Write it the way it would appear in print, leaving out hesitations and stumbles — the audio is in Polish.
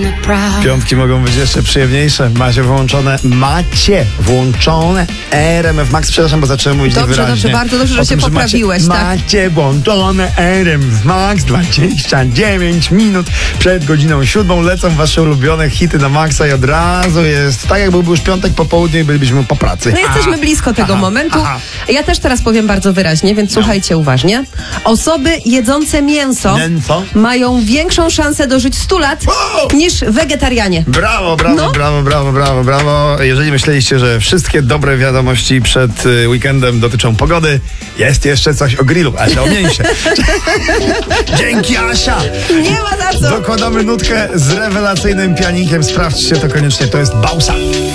Piątki mogą być jeszcze przyjemniejsze. Macie włączone RMF Max. Przepraszam, bo zacząłem mówić niewyraźnie. Dobrze, bardzo dobrze, że się poprawiłeś. Macie włączone RMF Max. 29 minut przed godziną 7 lecą wasze ulubione hity na Maxa i od razu jest tak, jakby był już piątek po południu i bylibyśmy po pracy. No jesteśmy blisko tego momentu. Ja też teraz powiem bardzo wyraźnie, więc słuchajcie uważnie. Osoby jedzące mięso mają większą szansę dożyć 100 lat niż wegetarianie. Brawo. Jeżeli myśleliście, że wszystkie dobre wiadomości przed weekendem dotyczą pogody, jest jeszcze coś o grillu. Asia, o mięsie. Dzięki, Asia. Nie ma za co. Dokładamy nutkę z rewelacyjnym pianikiem. Sprawdźcie to koniecznie, to jest Bausa.